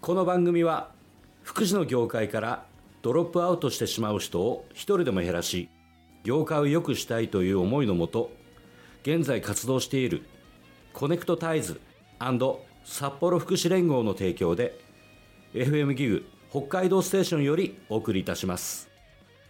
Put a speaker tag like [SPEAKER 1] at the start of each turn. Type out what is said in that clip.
[SPEAKER 1] この番組は福祉の業界からドロップアウトしてしまう人を一人でも減らし、業界を良くしたいという思いのもと、現在活動しているコネクトタイズ&札幌福祉連合の提供で FM ギグ北海道ステーションよりお送りいたします。